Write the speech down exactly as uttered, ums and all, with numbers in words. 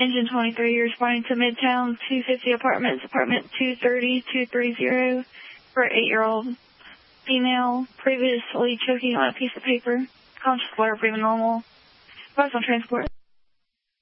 Engine twenty-three, you're responding to Midtown two fifty Apartments, apartment two thirty, two thirty for an eight-year-old female, previously choking on a piece of paper. Conscious, alert, breathing normal. Focus on transport.